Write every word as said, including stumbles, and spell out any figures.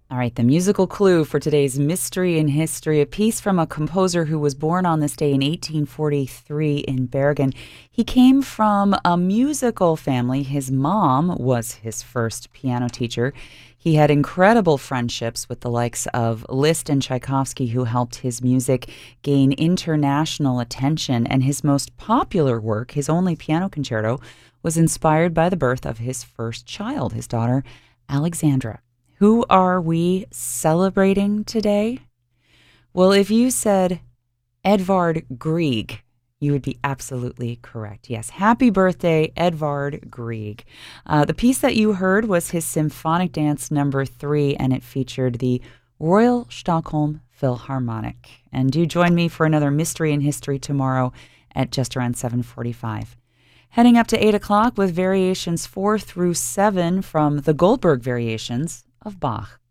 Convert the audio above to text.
All right, the musical clue for today's Mystery in History, a piece from a composer who was born on this day in eighteen forty-three in Bergen. He came from a musical family. His mom was his first piano teacher. He had incredible friendships with the likes of Liszt and Tchaikovsky, who helped his music gain international attention. And his most popular work, his only piano concerto, was inspired by the birth of his first child, his daughter, Alexandra. Who are we celebrating today? Well, if you said Edvard Grieg, you would be absolutely correct. Yes, happy birthday, Edvard Grieg. Uh, the piece that you heard was his Symphonic Dance Number Three, and it featured the Royal Stockholm Philharmonic. And do join me for another Mystery in History tomorrow at just around seven forty-five. Heading up to eight o'clock with variations four through seven from the Goldberg Variations of Bach.